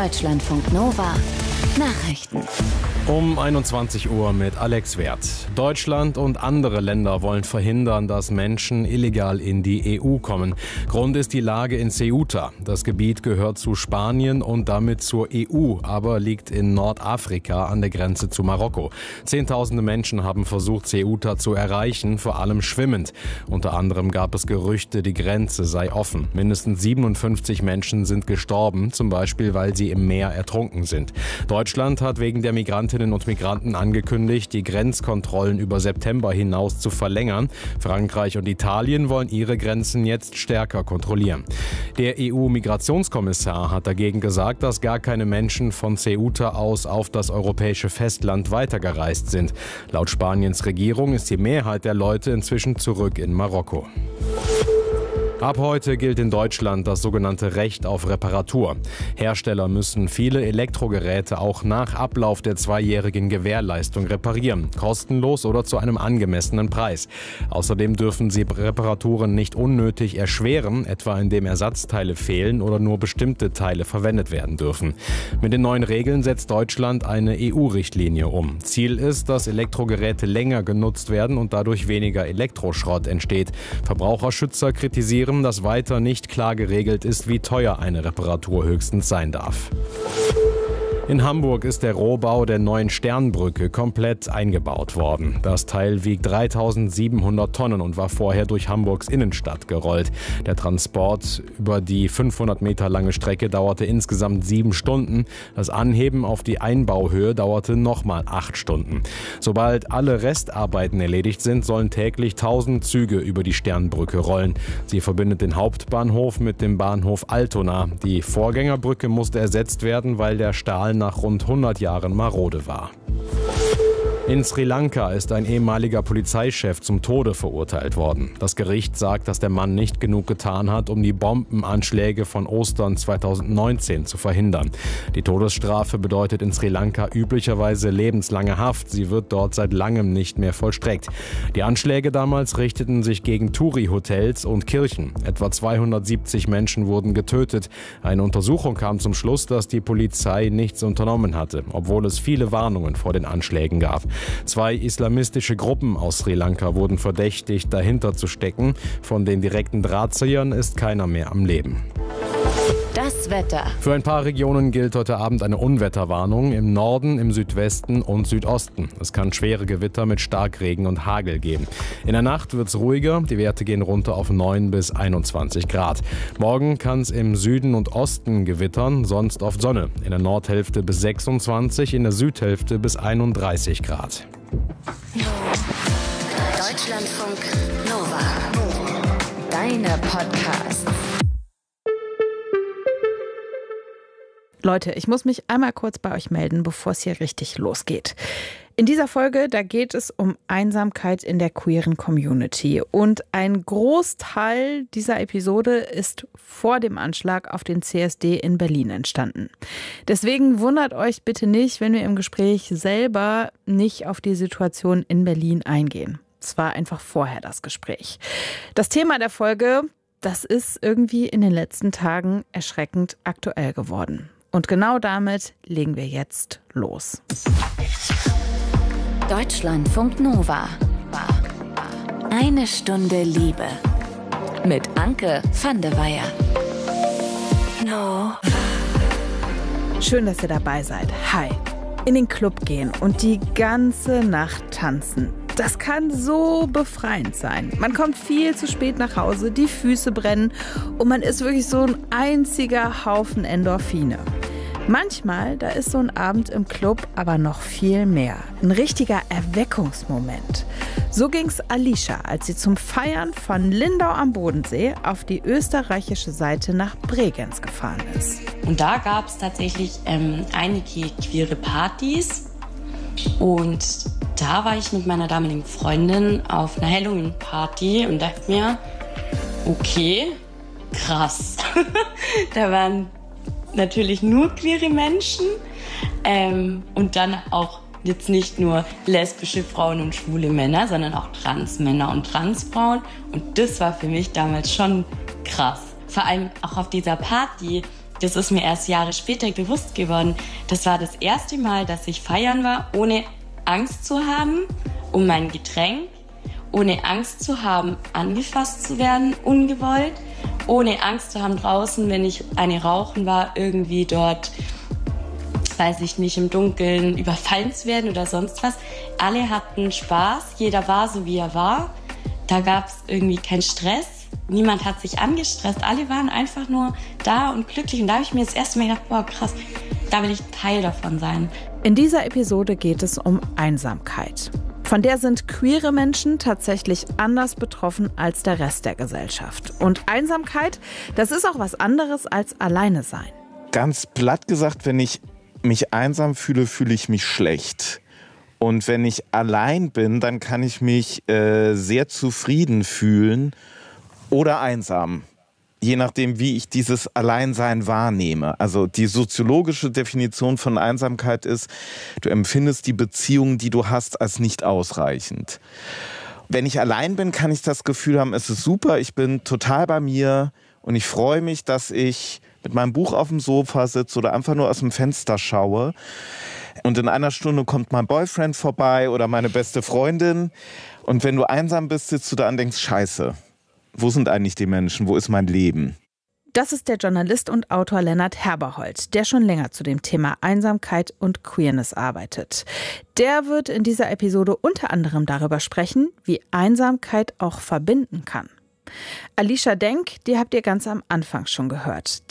Deutschlandfunk Nova Nachrichten. Um 21 Uhr mit Alex Werth. Deutschland und andere Länder wollen verhindern, dass Menschen illegal in die EU kommen. Grund ist die Lage in Ceuta. Das Gebiet gehört zu Spanien und damit zur EU, aber liegt in Nordafrika an der Grenze zu Marokko. Zehntausende Menschen haben versucht, Ceuta zu erreichen, vor allem schwimmend. Unter anderem gab es Gerüchte, die Grenze sei offen. Mindestens 57 Menschen sind gestorben, zum Beispiel, weil sie im Meer ertrunken sind. Deutschland hat wegen der Migrantinnen und Migranten angekündigt, die Grenzkontrollen über September hinaus zu verlängern. Frankreich und Italien wollen ihre Grenzen jetzt stärker kontrollieren. Der EU-Migrationskommissar hat dagegen gesagt, dass gar keine Menschen von Ceuta aus auf das europäische Festland weitergereist sind. Laut Spaniens Regierung ist die Mehrheit der Leute inzwischen zurück in Marokko. Ab heute gilt in Deutschland das sogenannte Recht auf Reparatur. Hersteller müssen viele Elektrogeräte auch nach Ablauf der 2-jährigen Gewährleistung reparieren, kostenlos oder zu einem angemessenen Preis. Außerdem dürfen sie Reparaturen nicht unnötig erschweren, etwa indem Ersatzteile fehlen oder nur bestimmte Teile verwendet werden dürfen. Mit den neuen Regeln setzt Deutschland eine EU-Richtlinie um. Ziel ist, dass Elektrogeräte länger genutzt werden und dadurch weniger Elektroschrott entsteht. Verbraucherschützer kritisieren, dass weiter nicht klar geregelt ist, wie teuer eine Reparatur höchstens sein darf. In Hamburg ist der Rohbau der neuen Sternbrücke komplett eingebaut worden. Das Teil wiegt 3700 Tonnen und war vorher durch Hamburgs Innenstadt gerollt. Der Transport über die 500 Meter lange Strecke dauerte insgesamt 7 Stunden. Das Anheben auf die Einbauhöhe dauerte nochmal 8 Stunden. Sobald alle Restarbeiten erledigt sind, sollen täglich 1000 Züge über die Sternbrücke rollen. Sie verbindet den Hauptbahnhof mit dem Bahnhof Altona. Die Vorgängerbrücke musste ersetzt werden, weil der Stahl nach rund 100 Jahren marode war. In Sri Lanka ist ein ehemaliger Polizeichef zum Tode verurteilt worden. Das Gericht sagt, dass der Mann nicht genug getan hat, um die Bombenanschläge von Ostern 2019 zu verhindern. Die Todesstrafe bedeutet in Sri Lanka üblicherweise lebenslange Haft. Sie wird dort seit langem nicht mehr vollstreckt. Die Anschläge damals richteten sich gegen Touri-Hotels und Kirchen. Etwa 270 Menschen wurden getötet. Eine Untersuchung kam zum Schluss, dass die Polizei nichts unternommen hatte, obwohl es viele Warnungen vor den Anschlägen gab. 2 islamistische Gruppen aus Sri Lanka wurden verdächtigt, dahinter zu stecken. Von den direkten Drahtziehern ist keiner mehr am Leben. Das Wetter. Für ein paar Regionen gilt heute Abend eine Unwetterwarnung im Norden, im Südwesten und Südosten. Es kann schwere Gewitter mit Starkregen und Hagel geben. In der Nacht wird es ruhiger, die Werte gehen runter auf 9 bis 21 Grad. Morgen kann es im Süden und Osten gewittern, sonst oft Sonne. In der Nordhälfte bis 26, in der Südhälfte bis 31 Grad. Deutschlandfunk Nova. Deine Podcasts. Leute, ich muss mich einmal kurz bei euch melden, bevor es hier richtig losgeht. In dieser Folge, da geht es um Einsamkeit in der queeren Community. Und ein Großteil dieser Episode ist vor dem Anschlag auf den CSD in Berlin entstanden. Deswegen wundert euch bitte nicht, wenn wir im Gespräch selber nicht auf die Situation in Berlin eingehen. Es war einfach vorher das Gespräch. Das Thema der Folge, das ist irgendwie in den letzten Tagen erschreckend aktuell geworden. Und genau damit legen wir jetzt los. Deutschlandfunk Nova. Eine Stunde Liebe. Mit Anke van de Weyer. No. Schön, dass ihr dabei seid. Hi. In den Club gehen und die ganze Nacht tanzen. Das kann so befreiend sein. Man kommt viel zu spät nach Hause, die Füße brennen und man ist wirklich so ein einziger Haufen Endorphine. Manchmal, da ist so ein Abend im Club aber noch viel mehr. Ein richtiger Erweckungsmoment. So ging's Alicia, als sie zum Feiern von Lindau am Bodensee auf die österreichische Seite nach Bregenz gefahren ist. Und da gab es tatsächlich einige queere Partys. Und da war ich mit meiner damaligen Freundin auf einer Halloween-Party und dachte mir, okay, krass. Da waren natürlich nur queere Menschen und dann auch jetzt nicht nur lesbische Frauen und schwule Männer, sondern auch Transmänner und Transfrauen. Und das war für mich damals schon krass. Vor allem auch auf dieser Party Das ist mir erst Jahre später bewusst geworden. Das war das erste Mal, dass ich feiern war, ohne Angst zu haben um mein Getränk, ohne Angst zu haben, angefasst zu werden, ungewollt, ohne Angst zu haben draußen, wenn ich eine rauchen war, irgendwie dort, weiß ich nicht, im Dunkeln überfallen zu werden oder sonst was. Alle hatten Spaß, jeder war so, wie er war. Da gab es irgendwie keinen Stress. Niemand hat sich angestresst. Alle waren einfach nur da und glücklich. Und da habe ich mir das erste Mal gedacht, boah, krass, da will ich Teil davon sein. In dieser Episode geht es um Einsamkeit. Von der sind queere Menschen tatsächlich anders betroffen als der Rest der Gesellschaft. Und Einsamkeit, das ist auch was anderes als alleine sein. Ganz platt gesagt, wenn ich mich einsam fühle, fühle ich mich schlecht. Und wenn ich allein bin, dann kann ich mich sehr zufrieden fühlen oder einsam. Je nachdem, wie ich dieses Alleinsein wahrnehme. Also die soziologische Definition von Einsamkeit ist, du empfindest die Beziehung, die du hast, als nicht ausreichend. Wenn ich allein bin, kann ich das Gefühl haben, es ist super, ich bin total bei mir und ich freue mich, dass ich mit meinem Buch auf dem Sofa sitze oder einfach nur aus dem Fenster schaue. Und in einer Stunde kommt mein Boyfriend vorbei oder meine beste Freundin. Und wenn du einsam bist, sitzt du da und denkst, scheiße. Wo sind eigentlich die Menschen? Wo ist mein Leben? Das ist der Journalist und Autor Lennart Herberhold, der schon länger zu dem Thema Einsamkeit und Queerness arbeitet. Der wird in dieser Episode unter anderem darüber sprechen, wie Einsamkeit auch verbinden kann. Alicia Denk, die habt ihr ganz am Anfang schon gehört.